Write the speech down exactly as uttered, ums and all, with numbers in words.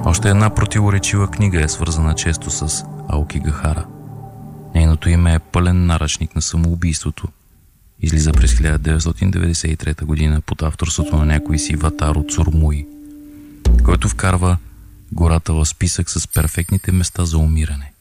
Още една противоречива книга е свързана често с Аоки Гахара. Нейното име е пълен наръчник на самоубийството. Излиза през хиляда деветстотин деветдесет и трета година под авторството на някой си Ватаро Цурмуи, който вкарва гората в списък с перфектните места за умиране.